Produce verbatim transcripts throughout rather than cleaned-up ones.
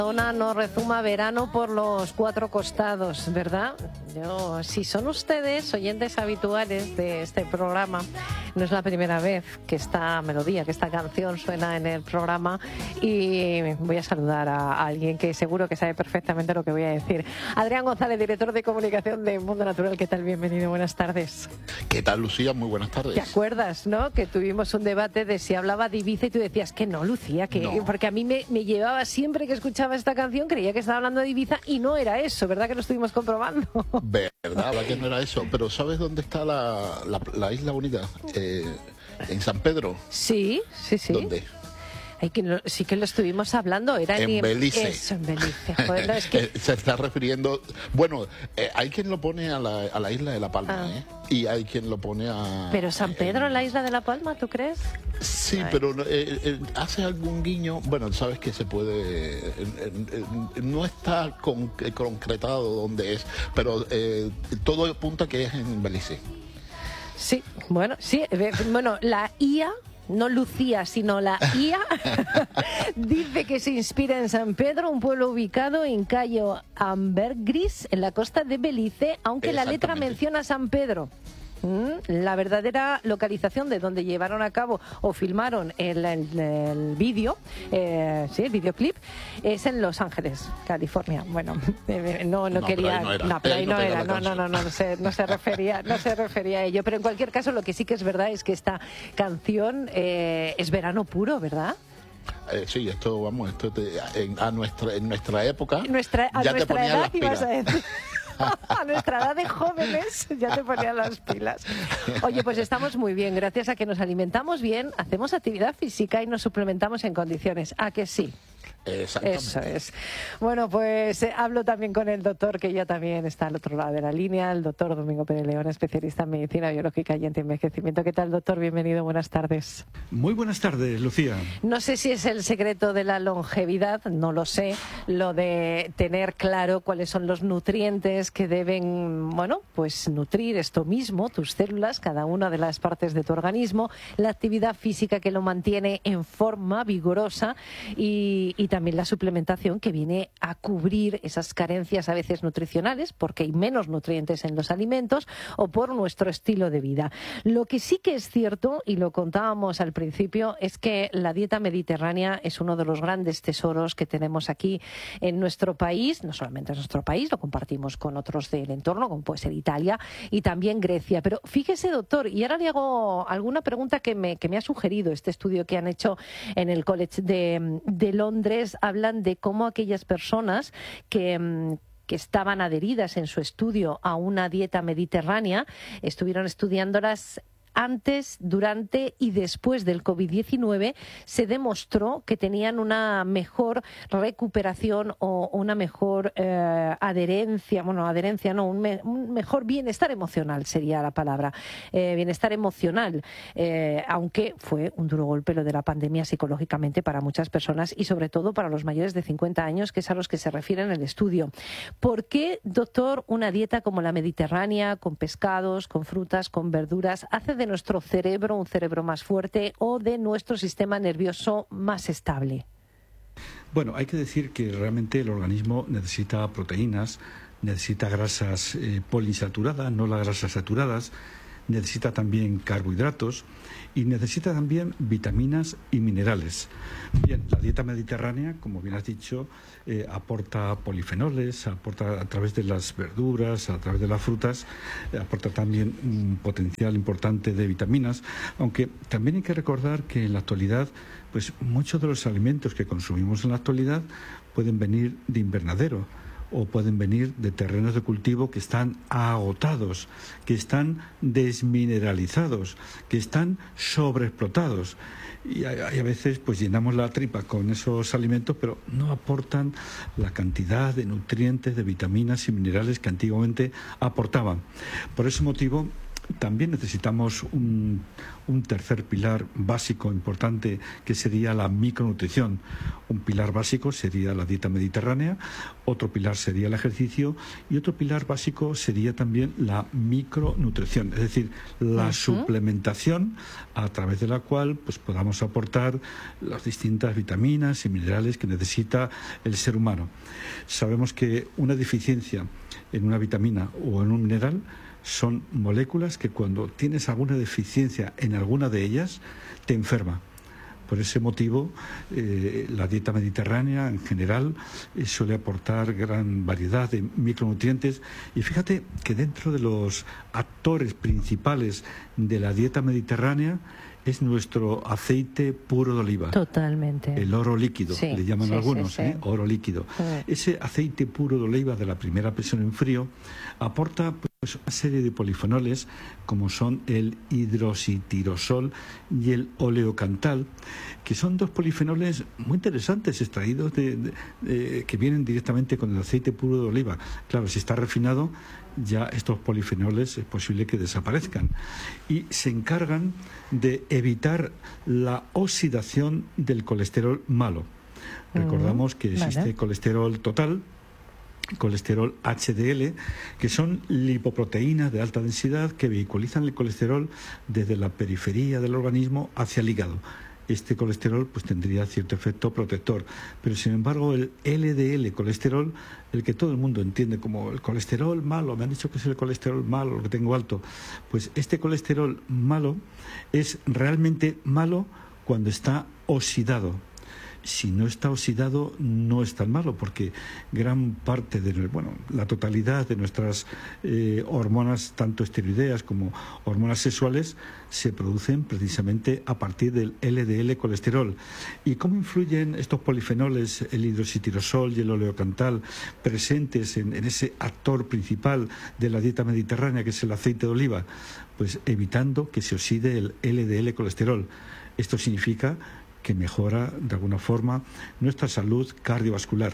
Zona no rezuma verano por los cuatro costados, ¿verdad? Yo, si son ustedes oyentes habituales de este programa, no es la primera vez que esta melodía, que esta canción suena en el programa, y voy a saludar a alguien que seguro que sabe perfectamente lo que voy a decir. Adrián González, director de comunicación de Mundo Natural. ¿Qué tal? Bienvenido, buenas tardes. ¿Qué tal, Lucía? Muy buenas tardes. ¿Te acuerdas, no? Que tuvimos un debate de si hablaba de Ibiza y tú decías que no, Lucía, que no. Porque a mí me, me llevaba siempre que escuchaba esta canción, creía que estaba hablando de Ibiza y no era eso, ¿verdad? Que lo estuvimos comprobando. ¿Verdad? ¿Verdad que no era eso? Pero ¿sabes dónde está la, la, la Isla Única? Eh, en San Pedro. Sí, sí, sí. ¿Dónde? Ay, que no, sí que lo estuvimos hablando, era en en Belice. Eso, en Belice. Joder, no, es que... Se está refiriendo... Bueno, eh, hay quien lo pone a la, a la isla de La Palma, ah. ¿eh? Y hay quien lo pone a... ¿Pero San Pedro, en la isla de La Palma, tú crees? Sí, Ay. pero eh, eh, hace algún guiño... Bueno, sabes que se puede... Eh, eh, eh, no está con, eh, concretado dónde es, pero eh, todo apunta que es en Belice. Sí, bueno, sí. Bueno, la I A... no Lucía, sino la I A, dice que se inspira en San Pedro, un pueblo ubicado en Cayo Ambergris, en la costa de Belice, aunque la letra menciona San Pedro. La verdadera localización de donde llevaron a cabo o filmaron el, el, el vídeo, eh, sí, el videoclip, es en Los Ángeles, California. Bueno, eh, no, no, no quería, no, no, pero ahí no, no era, no, no, no, no, no se, no se refería, no se refería a ello. Pero en cualquier caso, lo que sí que es verdad es que esta canción eh, es verano puro, ¿verdad? Eh, sí, esto, vamos, esto te, en, a nuestra, en nuestra época nuestra, a ya nuestra te ponían edad, las pilas. Ibas a decir. A nuestra edad de jóvenes ya te ponían las pilas. Oye, pues estamos muy bien, gracias a que nos alimentamos bien, hacemos actividad física y nos suplementamos en condiciones. ¿A que sí? Eso es. Bueno, pues eh, hablo también con el doctor, que ya también está al otro lado de la línea, el doctor Domingo Pérez León, especialista en medicina biológica y antienvejecimiento. ¿Qué tal, doctor? Bienvenido, buenas tardes. Muy buenas tardes, Lucía. No sé si es el secreto de la longevidad, no lo sé, lo de tener claro cuáles son los nutrientes que deben, bueno, pues nutrir esto mismo, tus células, cada una de las partes de tu organismo, la actividad física que lo mantiene en forma vigorosa y, y también la suplementación que viene a cubrir esas carencias a veces nutricionales porque hay menos nutrientes en los alimentos o por nuestro estilo de vida. Lo que sí que es cierto, y lo contábamos al principio, es que la dieta mediterránea es uno de los grandes tesoros que tenemos aquí en nuestro país, no solamente en nuestro país, lo compartimos con otros del entorno, como puede ser Italia y también Grecia. Pero fíjese, doctor, y ahora le hago alguna pregunta que me, que me ha sugerido este estudio que han hecho en el College de, de Londres. Hablan de cómo aquellas personas que... que estaban adheridas en su estudio a una dieta mediterránea, estuvieron estudiándolas antes, durante y después del COVID diecinueve, se demostró que tenían una mejor recuperación o una mejor eh, adherencia, bueno, adherencia no, un, me, un mejor bienestar emocional sería la palabra, eh, bienestar emocional, eh, aunque fue un duro golpe lo de la pandemia psicológicamente para muchas personas y sobre todo para los mayores de cincuenta años, que es a los que se refiere en el estudio. ¿Por qué, doctor, una dieta como la mediterránea, con pescados, con frutas, con verduras, hace de de nuestro cerebro un cerebro más fuerte o de nuestro sistema nervioso más estable? Bueno, hay que decir que realmente el organismo necesita proteínas, necesita grasas eh, poliinsaturadas, no las grasas saturadas, necesita también carbohidratos y necesita también vitaminas y minerales. Bien, la dieta mediterránea, como bien has dicho, eh, aporta polifenoles, aporta a través de las verduras, a través de las frutas, eh, aporta también un potencial importante de vitaminas, aunque también hay que recordar que en la actualidad, pues muchos de los alimentos que consumimos en la actualidad pueden venir de invernadero o pueden venir de terrenos de cultivo que están agotados, que están desmineralizados, que están sobreexplotados. Y a, y a veces pues llenamos la tripa con esos alimentos, pero no aportan la cantidad de nutrientes, de vitaminas y minerales que antiguamente aportaban. Por ese motivo, También necesitamos un, un tercer pilar básico importante, que sería la micronutrición. Un pilar básico sería la dieta mediterránea, otro pilar sería el ejercicio y otro pilar básico sería también la micronutrición, es decir, la uh-huh. suplementación a través de la cual pues podamos aportar las distintas vitaminas y minerales que necesita el ser humano. Sabemos que una deficiencia en una vitamina o en un mineral son moléculas que cuando tienes alguna deficiencia en alguna de ellas te enferma. Por ese motivo, eh, la dieta mediterránea en general eh, suele aportar gran variedad de micronutrientes. Y fíjate que dentro de los actores principales de la dieta mediterránea es nuestro aceite puro de oliva. Totalmente. El oro líquido, sí, le llaman sí, algunos, sí, sí. ¿eh? Oro líquido. Sí. Ese aceite puro de oliva de la primera presión en frío aporta pues, una serie de polifenoles como son el hidroxitirosol y el oleocantal, que son dos polifenoles muy interesantes extraídos de, de, de, que vienen directamente con el aceite puro de oliva. Claro, si está refinado, ya estos polifenoles es posible que desaparezcan y se encargan de evitar la oxidación del colesterol malo. Mm, Recordamos que existe vale. colesterol total, colesterol H D L, que son lipoproteínas de alta densidad que vehiculizan el colesterol desde la periferia del organismo hacia el hígado. Este colesterol pues tendría cierto efecto protector, pero sin embargo el L D L colesterol, el que todo el mundo entiende como el colesterol malo, me han dicho que es el colesterol malo, lo que tengo alto, pues este colesterol malo es realmente malo cuando está oxidado. Si no está oxidado, no es tan malo, porque gran parte de, bueno, la totalidad de nuestras eh, hormonas, tanto esteroideas como hormonas sexuales, se producen precisamente a partir del L D L colesterol. ¿Y cómo influyen estos polifenoles, el hidroxitirosol y el oleocantal, presentes en, en ese actor principal de la dieta mediterránea, que es el aceite de oliva? Pues evitando que se oxide el L D L colesterol. Esto significa que mejora de alguna forma nuestra salud cardiovascular.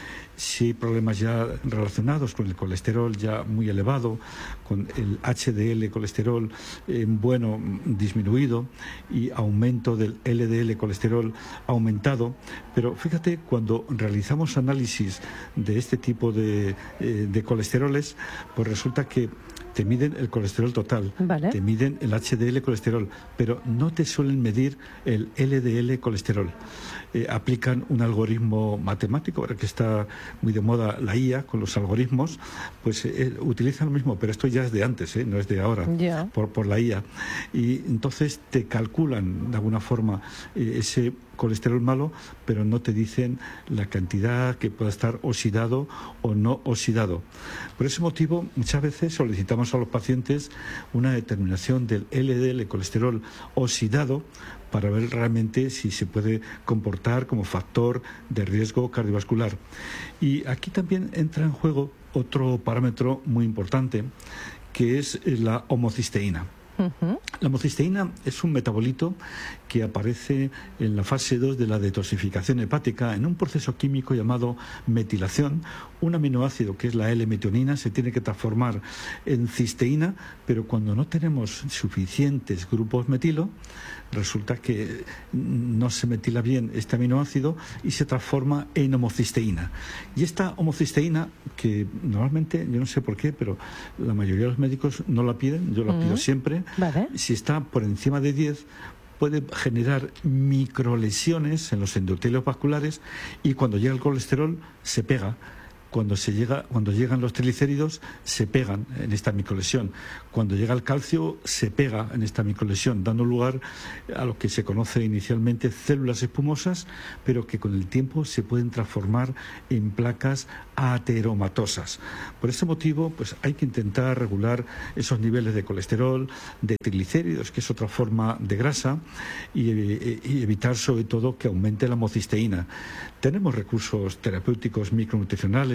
Si hay problemas ya relacionados con el colesterol ya muy elevado, con el H D L colesterol eh, bueno disminuido y aumento del L D L colesterol aumentado, pero fíjate, cuando realizamos análisis de este tipo de, eh, de colesteroles, pues resulta que te miden el colesterol total, vale. te miden el H D L colesterol, pero no te suelen medir el L D L colesterol. Eh, aplican un algoritmo matemático, ahora que está muy de moda la I A con los algoritmos, pues eh, utilizan lo mismo, pero esto ya es de antes, ¿eh? No es de ahora, yeah. por, por la I A. Y entonces te calculan de alguna forma eh, ese colesterol malo, pero no te dicen la cantidad que pueda estar oxidado o no oxidado. Por ese motivo, muchas veces solicitamos a los pacientes una determinación del L D L colesterol oxidado para ver realmente si se puede comportar como factor de riesgo cardiovascular. Y aquí también entra en juego otro parámetro muy importante, que es la homocisteína. Uh-huh. La homocisteína es un metabolito que aparece en la fase dos de la detoxificación hepática en un proceso químico llamado metilación. Un aminoácido, que es la L-metionina, se tiene que transformar en cisteína, pero cuando no tenemos suficientes grupos metilo, resulta que no se metila bien este aminoácido y se transforma en homocisteína. Y esta homocisteína, que normalmente, yo no sé por qué, pero la mayoría de los médicos no la piden, yo la pido uh-huh. siempre, vale. Si está por encima de diez, puede generar microlesiones en los endotelios vasculares y cuando llega el colesterol se pega. Cuando, se llega, cuando llegan los triglicéridos, se pegan en esta microlesión. Cuando llega el calcio, se pega en esta microlesión, dando lugar a lo que se conoce inicialmente células espumosas, pero que con el tiempo se pueden transformar en placas ateromatosas. Por ese motivo, pues hay que intentar regular esos niveles de colesterol, de triglicéridos, que es otra forma de grasa, y, y evitar sobre todo que aumente la homocisteína. Tenemos recursos terapéuticos micronutricionales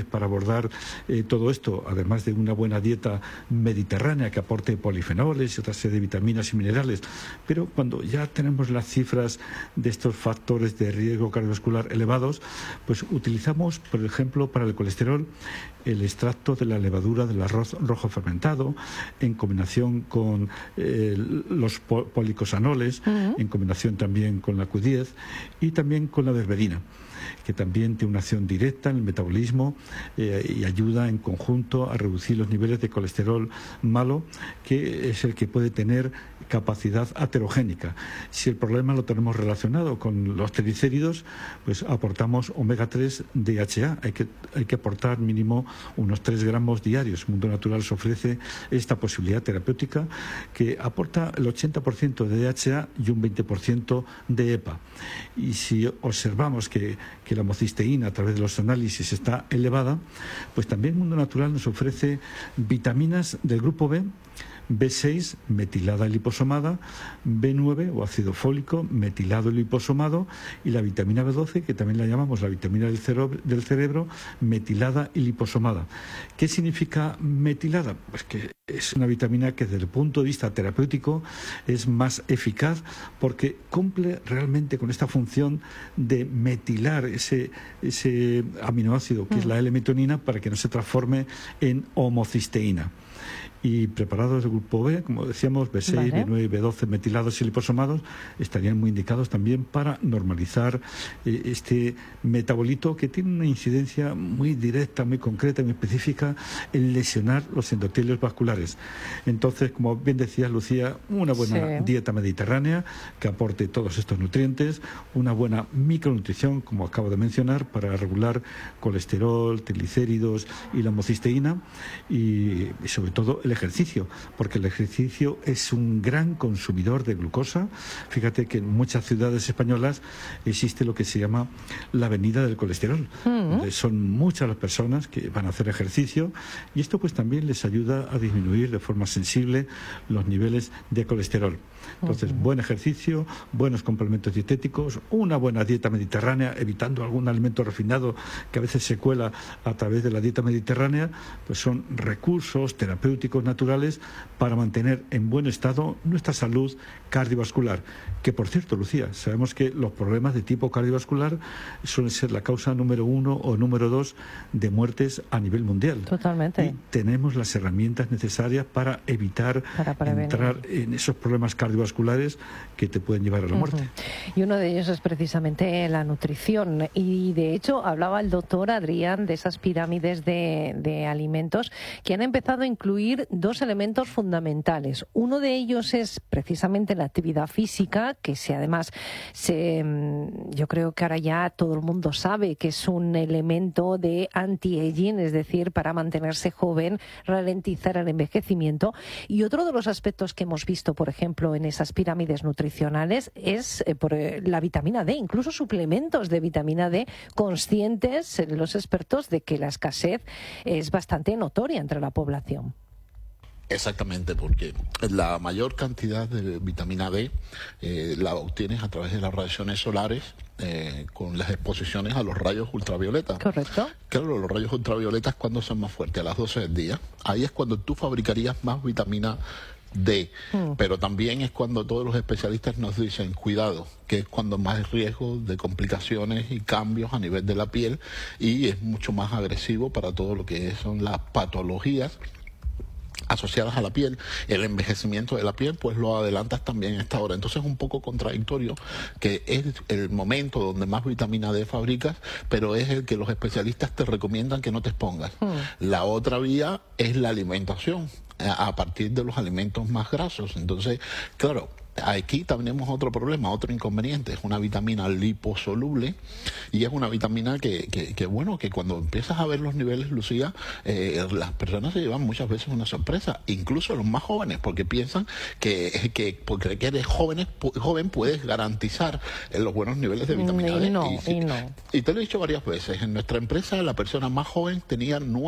para abordar eh, todo esto, además de una buena dieta mediterránea que aporte polifenoles y otra serie de vitaminas y minerales. Pero cuando ya tenemos las cifras de estos factores de riesgo cardiovascular elevados, pues utilizamos, por ejemplo, para el colesterol, el extracto de la levadura del arroz rojo fermentado, en combinación con eh, los policosanoles, uh-huh. en combinación también con la Q diez y también con la berberina, que también tiene una acción directa en el metabolismo eh, y ayuda en conjunto a reducir los niveles de colesterol malo, que es el que puede tener capacidad aterogénica. Si el problema lo tenemos relacionado con los triglicéridos, pues aportamos omega tres D H A. Hay que, hay que aportar mínimo unos tres gramos diarios. Mundo Natural se ofrece esta posibilidad terapéutica que aporta el ochenta por ciento de D H A y un veinte por ciento de E P A. Y si observamos que, que la homocisteína a través de los análisis está elevada, pues también Mundo Natural nos ofrece vitaminas del grupo B, B seis, metilada y liposomada, B nueve o ácido fólico, metilado y liposomado, y la vitamina B doce, que también la llamamos la vitamina del cerebro, del cerebro, metilada y liposomada. ¿Qué significa metilada? Pues que es una vitamina que desde el punto de vista terapéutico es más eficaz porque cumple realmente con esta función de metilar ese, ese aminoácido que mm. es la L-metionina para que no se transforme en homocisteína. Y preparados del grupo B, como decíamos, B seis, vale. B nueve y B doce metilados y liposomados, estarían muy indicados también para normalizar eh, este metabolito que tiene una incidencia muy directa, muy concreta, muy específica en lesionar los endotelios vasculares. Entonces, como bien decía Lucía, una buena sí. dieta mediterránea que aporte todos estos nutrientes, una buena micronutrición, como acabo de mencionar, para regular colesterol, triglicéridos y la homocisteína, y, y sobre todo el ejercicio, porque el ejercicio es un gran consumidor de glucosa. Fíjate que en muchas ciudades españolas existe lo que se llama la avenida del colesterol, uh-huh. donde son muchas las personas que van a hacer ejercicio, y esto pues también les ayuda a disminuir de forma sensible los niveles de colesterol. Entonces, uh-huh. buen ejercicio, buenos complementos dietéticos, una buena dieta mediterránea, evitando algún alimento refinado que a veces se cuela a través de la dieta mediterránea, pues son recursos terapéuticos naturales para mantener en buen estado nuestra salud cardiovascular. Que, por cierto, Lucía, sabemos que los problemas de tipo cardiovascular suelen ser la causa número uno o número dos de muertes a nivel mundial. Totalmente. Y tenemos las herramientas necesarias para evitar para entrar en esos problemas cardiovasculares que te pueden llevar a la muerte. Uh-huh. Y uno de ellos es precisamente la nutrición. Y, de hecho, hablaba el doctor Adrián de esas pirámides de, de alimentos que han empezado a incluir dos elementos fundamentales. Uno de ellos es precisamente la actividad física, que si además se, yo creo que ahora ya todo el mundo sabe que es un elemento de anti-aging, es decir, para mantenerse joven, ralentizar el envejecimiento. Y otro de los aspectos que hemos visto, por ejemplo, en esas pirámides nutricionales es eh, por eh, la vitamina D, incluso suplementos de vitamina D, conscientes eh, los expertos de que la escasez es bastante notoria entre la población. Exactamente, porque la mayor cantidad de vitamina D eh, la obtienes a través de las radiaciones solares eh, con las exposiciones a los rayos ultravioletas. Correcto. Claro, los rayos ultravioletas, ¿cuándo son más fuertes? A las doce del día. Ahí es cuando tú fabricarías más vitamina D, mm. pero también es cuando todos los especialistas nos dicen, cuidado, que es cuando más riesgo de complicaciones y cambios a nivel de la piel, y es mucho más agresivo para todo lo que son las patologías asociadas a la piel. El envejecimiento de la piel pues lo adelantas también a esta hora. Entonces es un poco contradictorio que es el momento donde más vitamina D fabricas, pero es el que los especialistas te recomiendan que no te expongas. Mm. La otra vía es la alimentación, a partir de los alimentos más grasos. Entonces, claro, aquí tenemos otro problema, otro inconveniente. Es una vitamina liposoluble y es una vitamina que, que, que bueno, que cuando empiezas a ver los niveles, Lucía, eh, las personas se llevan muchas veces una sorpresa, incluso los más jóvenes, porque piensan que, que porque eres joven, joven puedes garantizar los buenos niveles de vitamina y D. No, y, y, no. y te lo he dicho varias veces, en nuestra empresa la persona más joven tenía nueve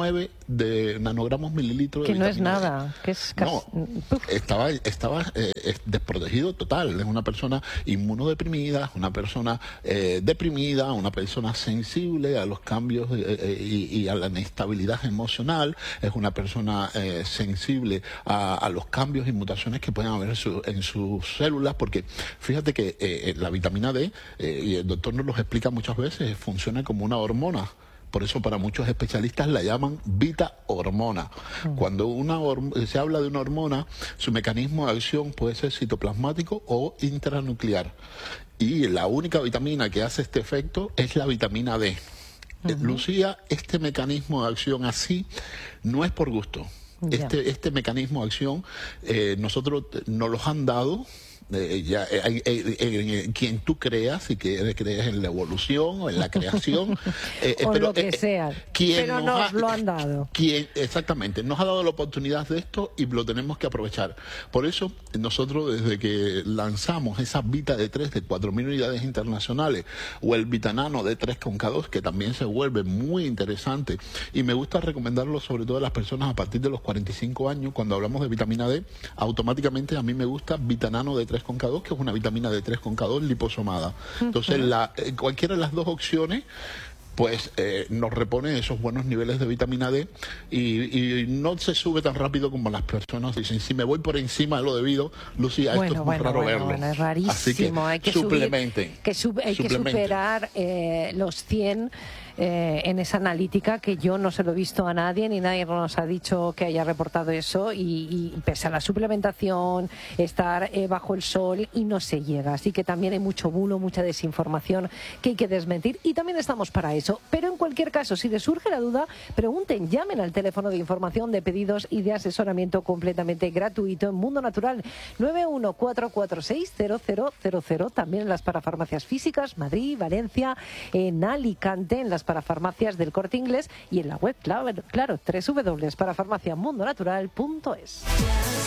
de nanogramos mililitros de que no es vitamina nada, D. que es No, estaba, estaba eh, desprotegido total. Es una persona inmunodeprimida, una persona eh, deprimida, una persona sensible a los cambios eh, eh, y, y a la inestabilidad emocional, es una persona eh, sensible a, a los cambios y mutaciones que pueden haber en, su, en sus células, porque fíjate que eh, la vitamina D, eh, y el doctor nos lo explica muchas veces, funciona como una hormona. Por eso para muchos especialistas la llaman beta-hormona. Mm. Cuando una se habla de una hormona, su mecanismo de acción puede ser citoplasmático o intranuclear. Y la única vitamina que hace este efecto es la vitamina D. Uh-huh. Lucía, este mecanismo de acción así no es por gusto. Yeah. Este, este mecanismo de acción eh, nosotros nos los han dado. Eh, ya, eh, eh, eh, en quien tú creas y que crees en la evolución o en la creación eh, o pero, lo que eh, sea pero nos, nos lo han dado quien, exactamente, nos ha dado la oportunidad de esto y lo tenemos que aprovechar. Por eso nosotros desde que lanzamos esa Vita D tres de cuatro mil unidades internacionales o el Vitanano D tres con K dos, que también se vuelve muy interesante, y me gusta recomendarlo sobre todo a las personas a partir de los cuarenta y cinco años. Cuando hablamos de vitamina D, automáticamente a mí me gusta Vitanano D tres con K dos, que es una vitamina D tres con K dos liposomada. Entonces, la, eh, cualquiera de las dos opciones pues eh, nos repone esos buenos niveles de vitamina D y, y no se sube tan rápido como las personas dicen. Si me voy por encima de lo debido, Lucía, bueno, esto es muy bueno, raro bueno, verlo. Bueno, es rarísimo. Así que, hay que suplementen. Subir, que sub, hay suplementen. que superar eh, los cien eh, en esa analítica, que yo no se lo he visto a nadie, ni nadie nos ha dicho que haya reportado eso, y, y pese a la suplementación, estar eh, bajo el sol y no se llega. Así que también hay mucho bulo, mucha desinformación que hay que desmentir, y también estamos para eso. Pero en cualquier caso, si les surge la duda, pregunten, llamen al teléfono de información, de pedidos y de asesoramiento completamente gratuito en Mundo Natural, nueve uno cuatro cuatro seis cero cero cero cero, también en las parafarmacias físicas, Madrid, Valencia, en Alicante, en las parafarmacias del Corte Inglés, y en la web, claro, claro doble u doble u doble u punto parafarmacia mundo natural punto es.